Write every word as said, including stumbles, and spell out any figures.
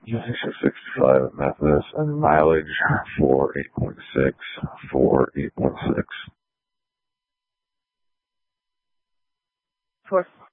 So sixty-five Methodist and mileage for eight point six for eight point six. For